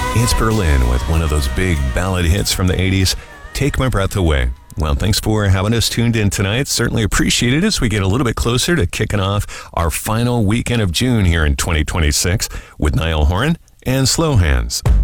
It's Berlin with one of those big ballad hits from the 80s, Take My Breath Away. Well, thanks for having us tuned in tonight. Certainly appreciate it as we get a little bit closer to kicking off our final weekend of June here in 2026 with Niall Horan and Slow Hands.